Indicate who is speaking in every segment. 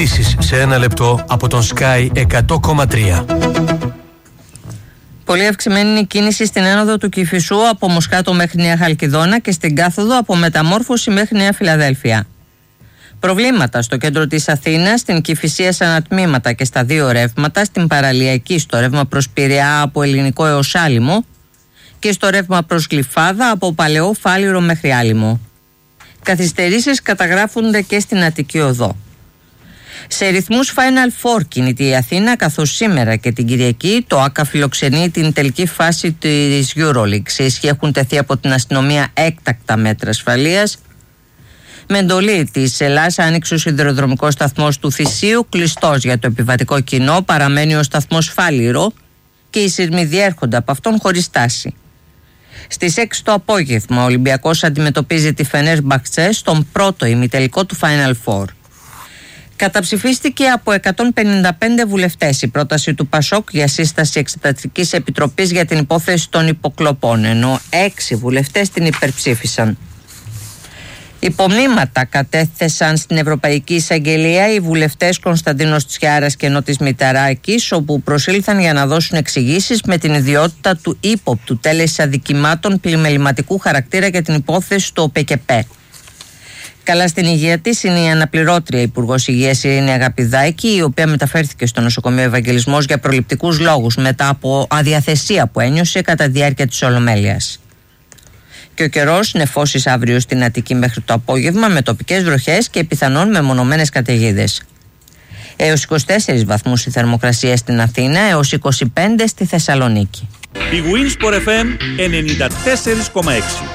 Speaker 1: Ειδήσεις σε ένα λεπτό από τον Sky 100,3.
Speaker 2: Πολύ αυξημένη είναι η κίνηση στην άνοδο του Κηφισού από Μοσχάτο μέχρι Νέα Χαλκιδόνα και στην κάθοδο από Μεταμόρφωση μέχρι Νέα Φιλαδέλφια. Προβλήματα στο κέντρο της Αθήνας, στην Κηφισία σε ανατμήματα και στα δύο ρεύματα, στην Παραλιακή στο ρεύμα προς Πειραιά από Ελληνικό έως Άλυμο και στο ρεύμα προς Γλυφάδα από Παλαιό Φάληρο μέχρι Άλυμο. Καθυστερήσεις καταγράφονται και στην Αττική Οδό. Σε ρυθμούς Final Four κινείται η Αθήνα, καθώς σήμερα και την Κυριακή το ΆΚΑ φιλοξενεί την τελική φάση της EuroLeague. Σε ισχύ έχουν τεθεί από την αστυνομία έκτακτα μέτρα ασφαλείας. Με εντολή της Ελλάς άνοιξε ο σιδηροδρομικός σταθμός του Θησίου, κλειστός για το επιβατικό κοινό, παραμένει ο σταθμός Φάληρο και οι σειρμοί διέρχονται από αυτόν χωρίς στάση. Στις 6 το απόγευμα ο Ολυμπιακός αντιμετωπίζει τη Φενέρμπαχτσε στον πρώτο ημιτελικό του Final Four. Καταψηφίστηκε από 155 βουλευτές η πρόταση του ΠΑΣΟΚ για σύσταση εξεταστικής επιτροπής για την υπόθεση των υποκλοπών, ενώ 6 βουλευτές την υπερψήφισαν. Υπομνήματα κατέθεσαν στην Ευρωπαϊκή Εισαγγελία οι βουλευτές Κωνσταντίνος Τσιάρας και Νότης Μηταράκης, όπου προσήλθαν για να δώσουν εξηγήσεις με την ιδιότητα του ύποπτου τέλεσης αδικημάτων πλημεληματικού χαρακτήρα για την υπόθεση του ΟΠΕΚΕΠΕ. Καλά στην υγεία της είναι η αναπληρώτρια Υπουργός Υγείας Ειρήνη Αγαπηδάκη, η οποία μεταφέρθηκε στο νοσοκομείο Ευαγγελισμός για προληπτικούς λόγους μετά από αδιαθεσία που ένιωσε κατά τη διάρκεια της Ολομέλειας. Και ο καιρός νεφώσεις αύριο στην Αττική μέχρι το απόγευμα με τοπικές βροχές και πιθανόν μεμονωμένες καταιγίδες. Έως 24 βαθμούς η θερμοκρασία στην Αθήνα, έως 25 στη Θεσσαλονίκη.
Speaker 3: Η Winsport FM 94,6.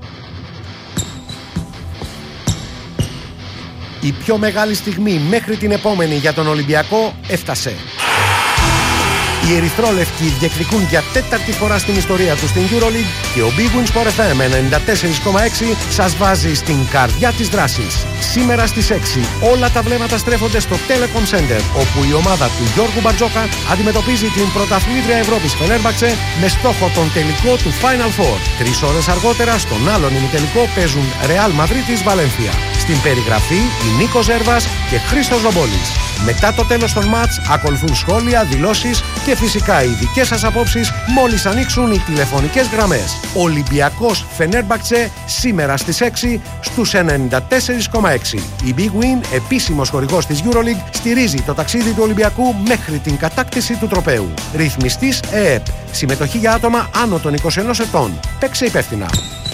Speaker 4: Η πιο μεγάλη στιγμή μέχρι την επόμενη για τον Ολυμπιακό έφτασε. Οι ερυθρόλευκοι διεκδικούν για τέταρτη φορά στην ιστορία τους στην EuroLeague και ο Big Win Sport FM 94,6 σας βάζει στην καρδιά της δράσης. Σήμερα στις 6 όλα τα βλέμματα στρέφονται στο Telecom Center, όπου η ομάδα του Γιώργου Μπαρτζόκα αντιμετωπίζει την πρωταθλήτρια Ευρώπης Φενέρμπαχτσε με στόχο τον τελικό του Final Four. 3 ώρες αργότερα στον άλλον ημιτελικό παίζουν Real Madrid Βαλένθια. Στην περιγραφή η Νίκος Ζέρβας και Χρήστος Ρομπόλης. Μετά το τέλος των μάτς ακολουθούν σχόλια, δηλώσεις και φυσικά οι δικές σας απόψεις μόλις ανοίξουν οι τηλεφωνικές γραμμές. Ολυμπιακός Φενέρμπαχτσε σήμερα στις 6 στους 94,6. Η Big Win, επίσημος χορηγός της EuroLeague, στηρίζει το ταξίδι του Ολυμπιακού μέχρι την κατάκτηση του τροπαίου. Ρυθμιστής ΕΕΠ. Συμμετοχή για άτομα άνω των 21 ετών. Παίξε υπεύθυνα.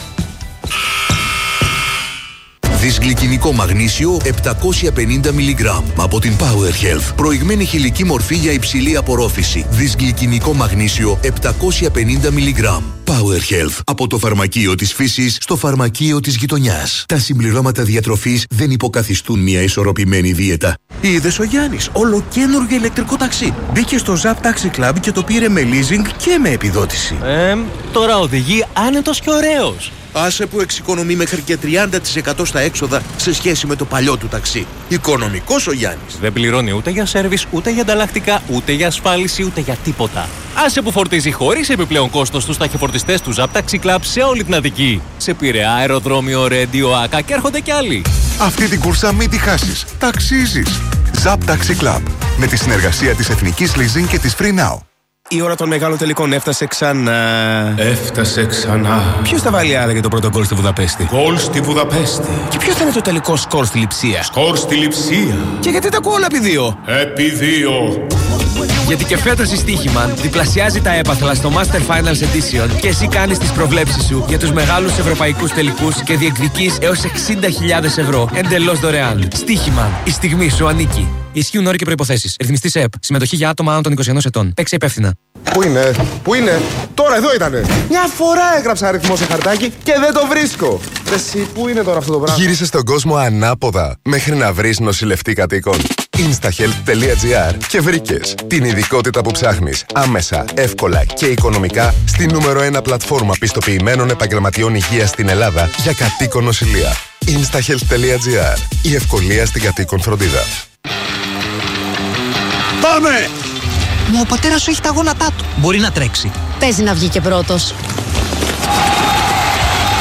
Speaker 5: Δυσγλυκινικό μαγνήσιο 750 mg από την Power Health. Προηγμένη χηλική μορφή για υψηλή απορρόφηση. Δυσγλυκινικό μαγνήσιο 750 mg. Power Health. Από το φαρμακείο της φύσης στο φαρμακείο της γειτονιάς. Τα συμπληρώματα διατροφής δεν υποκαθιστούν μια ισορροπημένη δίαιτα. Είδες ο Γιάννης, ολοκαίνουργιο ηλεκτρικό ταξί. Μπήκε στο Zap Taxi Club και το πήρε με leasing και με επιδότηση.
Speaker 6: Τώρα οδηγεί άνετος και ωραίος.
Speaker 5: Άσε που εξοικονομεί μέχρι και 30% στα έξοδα σε σχέση με το παλιό του ταξί. Οικονομικός ο Γιάννης.
Speaker 6: Δεν πληρώνει ούτε για σέρβις, ούτε για ανταλλακτικά, ούτε για ασφάλιση, ούτε για τίποτα. Άσε που φορτίζει χωρίς επιπλέον κόστος στους ταχυφορτιστές του Zap Taxi Club σε όλη την Αττική. Σε Πειραιά, αεροδρόμιο, Ρέντιο, Άκα και έρχονται κι άλλοι.
Speaker 7: Αυτή την κούρσα μην τη χάσεις. Ταξίζεις. Zap Taxi Club. Με τη συνεργασία της Εθνικής Leasing και της Free Now.
Speaker 8: Η ώρα των μεγάλων τελικών έφτασε ξανά.
Speaker 9: Έφτασε ξανά.
Speaker 8: Ποιος θα βάλει άρα για το πρώτο γκολ στη Βουδαπέστη?
Speaker 9: Γκολ στη Βουδαπέστη.
Speaker 8: Και ποιος θα είναι το τελικό σκορ στη Λειψία?
Speaker 9: Σκορ στη Λειψία.
Speaker 8: Και γιατί τα ακούω όλα επί 2?
Speaker 9: Επί 2.
Speaker 10: Γιατί και φέτος η Στοίχημαν διπλασιάζει τα έπαθλα στο Master Finals Edition και εσύ κάνεις τις προβλέψεις σου για τους μεγάλους ευρωπαϊκούς τελικούς και διεκδικείς έως 60.000 ευρώ εντελώς δωρεάν. Στοίχημαν. Η στιγμή σου ανήκει. Ισχύουν όροι και προϋποθέσεις. Ρυθμιστής ΕΕΠ. Συμμετοχή για άτομα άνω των 21 ετών. Παίξε υπεύθυνα.
Speaker 11: Πού είναι? Τώρα εδώ ήτανε. Μια φορά έγραψα αριθμό σε χαρτάκι και δεν το βρίσκω. Εσύ, πού είναι τώρα αυτό το πράγμα?
Speaker 7: Γύρισε στον κόσμο ανάποδα μέχρι να βρεις νοσηλευτή κατοίκων. Instahealth.gr και βρήκες την ειδικότητα που ψάχνεις άμεσα, εύκολα και οικονομικά στη νούμερο 1 πλατφόρμα πιστοποιημένων επαγγελματιών υγείας στην Ελλάδα για κατοίκον νοσηλεία. Instahealth.gr. Η ευκολία στην κατοίκον φροντίδα.
Speaker 11: Πάμε!
Speaker 12: Μα ο πατέρας σου έχει τα γόνατά του. Μπορεί να τρέξει.
Speaker 13: Παίζει να βγει και πρώτος.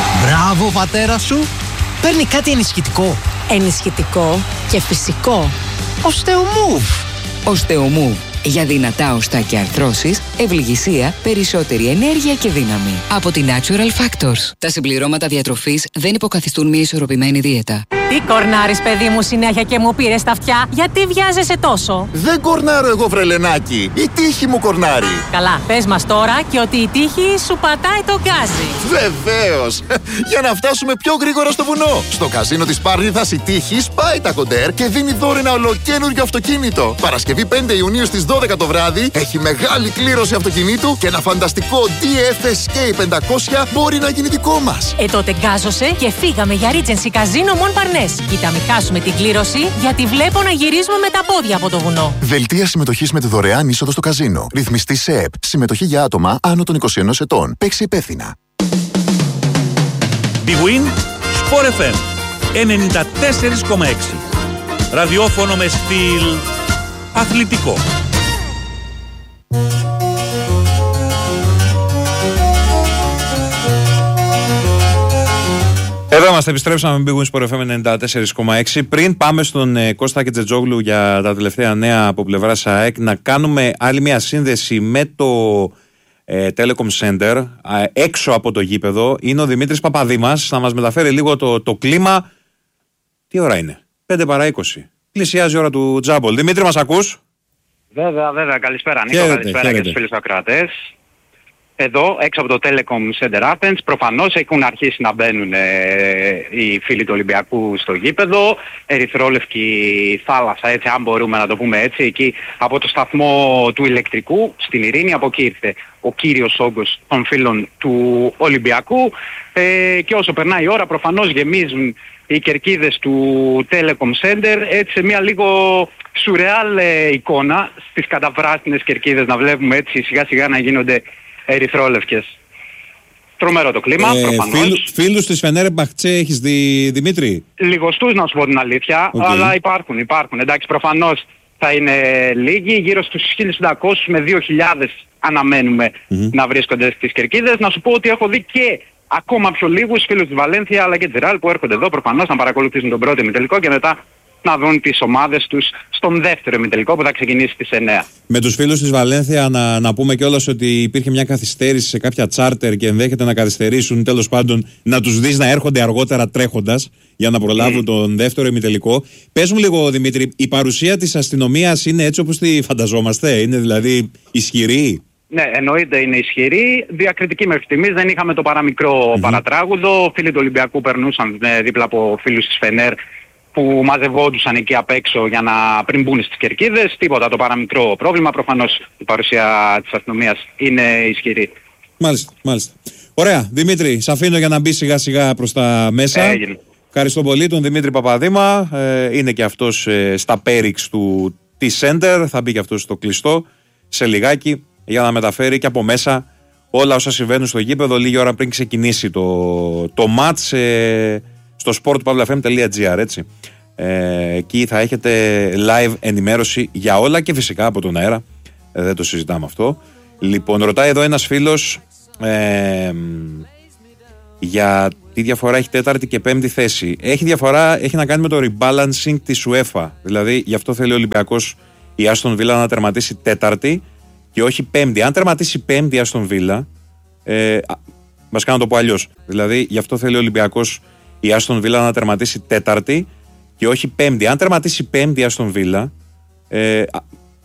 Speaker 12: Μπράβο, πατέρα σου. Παίρνει κάτι ενισχυτικό.
Speaker 13: Ενισχυτικό και φυσικό. Osteomove. Osteomove. Για δυνατά οστά και αρθρώσεις, ευληγησία, περισσότερη ενέργεια και δύναμη. Από τη Natural Factors. Τα συμπληρώματα διατροφής δεν υποκαθιστούν μια ισορροπημένη δίαιτα.
Speaker 14: Τι κορνάρεις, παιδί μου, συνέχεια και μου πήρες τα αυτιά? Γιατί βιάζεσαι τόσο?
Speaker 15: Δεν κορνάρω εγώ, βρελενάκι. Η τύχη μου κορνάρει.
Speaker 14: Καλά, πες μας τώρα και ότι η τύχη σου πατάει το γκάζι.
Speaker 15: Βεβαίως. Για να φτάσουμε πιο γρήγορα στο βουνό. Στο καζίνο της Πάρνηθας η τύχη σπάει τα κοντέρ και δίνει δώρο ένα ολοκαίνουργιο αυτοκίνητο. Παρασκευή 5 Ιουνίου στις 12 το βράδυ έχει μεγάλη κλήρωση αυτοκινήτου και ένα φανταστικό DF Escape 500 μπορεί να γίνει δικό μας.
Speaker 14: Τότε γκάζωσε και φύγαμε για Regency Casino Montparnasse. Κοίτα, μην χάσουμε την κλήρωση, γιατί βλέπω να γυρίζουμε με τα πόδια από το βουνό.
Speaker 15: Δελτία συμμετοχής με τη δωρεάν είσοδο στο καζίνο. Ρυθμιστή ΣΕΕΠ. Συμμετοχή για άτομα άνω των 21 ετών. Παίξει υπεύθυνα.
Speaker 3: Big Win Sport FM 94,6. Ραδιόφωνο με στυλ αθλητικό.
Speaker 16: Εδώ είμαστε, επιστρέψαμε με Big Win Sport FM 94,6. Πριν πάμε στον Κώστα Κετζετζόγλου για τα τελευταία νέα από πλευράς ΑΕΚ, να κάνουμε άλλη μια σύνδεση με το Telecom Center έξω από το γήπεδο. Είναι ο Δημήτρης Παπαδήμας, να μας μεταφέρει λίγο το κλίμα. Τι ώρα είναι? 5 παρά 20. Πλησιάζει η ώρα του τζάμπολ. Δημήτρη, μας ακούς?
Speaker 17: Βέβαια. Καλησπέρα Νίκο, καλησπέρα και τους φίλους ακροατές. Εδώ, έξω από το Telecom Center Athens, προφανώς έχουν αρχίσει να μπαίνουν οι φίλοι του Ολυμπιακού στο γήπεδο. Ερυθρόλευκη θάλασσα, έτσι, αν μπορούμε να το πούμε έτσι, εκεί από το σταθμό του ηλεκτρικού στην Ειρήνη. Από εκεί ήρθε ο κύριος όγκος των φίλων του Ολυμπιακού. Και όσο περνάει η ώρα, προφανώς γεμίζουν οι κερκίδες του Telecom Center, έτσι, σε μια λίγο σουρεάλ εικόνα, στις καταβράσινες κερκίδες να βλέπουμε έτσι σιγά σιγά να γίνονται ερυθρόλευκες. Τρομερό το κλίμα, προφανώς.
Speaker 16: Φίλους της Φενέρ Μπαχτσέ έχεις δει, Δημήτρη?
Speaker 17: Λιγοστούς, να σου πω την αλήθεια, αλλά υπάρχουν. Εντάξει, προφανώς θα είναι λίγοι, γύρω στους 1.500 με 2.000 αναμένουμε να βρίσκονται στις κερκίδες. Να σου πω ότι έχω δει και ακόμα πιο λίγους φίλους της Βαλένθια αλλά και της Ρεάλ που έρχονται εδώ προφανώς να παρακολουθήσουν τον πρώτο ημιτελικό και μετά να δουν τις ομάδες τους στον δεύτερο ημιτελικό που θα ξεκινήσει στις 9.
Speaker 16: Με τους φίλους της Βαλένθια να πούμε κιόλας ότι υπήρχε μια καθυστέρηση σε κάποια τσάρτερ και ενδέχεται να καθυστερήσουν, τέλος πάντων να τους δεις να έρχονται αργότερα τρέχοντας για να προλάβουν τον δεύτερο ημιτελικό. Πες μου λίγο, Δημήτρη, η παρουσία της αστυνομίας είναι έτσι όπως τη φανταζόμαστε? Είναι δηλαδή ισχυρή?
Speaker 17: Ναι, εννοείται είναι ισχυρή. Διακριτική μέχρι στιγμής, δεν είχαμε το παραμικρό παρατράγουδο. Φίλοι του Ολυμπιακού περνούσαν δίπλα από φίλους της Φενέρ που μαζευόντουσαν εκεί απ' έξω για να πριν μπουν στις κερκίδες. Τίποτα το παραμικρό πρόβλημα. Προφανώς η παρουσία της αστυνομίας είναι ισχυρή.
Speaker 16: Μάλιστα. Ωραία. Δημήτρη, σ' αφήνω για να μπει σιγά σιγά προς τα μέσα.
Speaker 17: Έγινε.
Speaker 16: Ευχαριστώ πολύ τον Δημήτρη Παπαδήμα. Είναι και αυτός στα πέριξ του T-Center. Θα μπει και αυτός στο κλειστό σε λιγάκι για να μεταφέρει και από μέσα όλα όσα συμβαίνουν στο γήπεδο λίγη ώρα πριν ξεκινήσει το match στο sport.pavlafm.gr, έτσι. Εκεί θα έχετε live ενημέρωση για όλα και φυσικά από τον αέρα. Δεν το συζητάμε αυτό. Λοιπόν, ρωτάει εδώ ένας φίλος για τι διαφορά έχει τέταρτη και πέμπτη θέση. Έχει να κάνει με το rebalancing της UEFA. Δηλαδή, γι' αυτό θέλει ο Ολυμπιακός η Aston Villa να τερματίσει τέταρτη και όχι πέμπτη. Αν τερματίσει πέμπτη η Aston Villa, βασικά να το πω αλλιώς. Δηλαδή, γι' αυτό θέλει ο Ολυμπιακός η Aston Villa να τερματίσει τέταρτη και όχι πέμπτη. Αν τερματίσει πέμπτη η Aston Villa,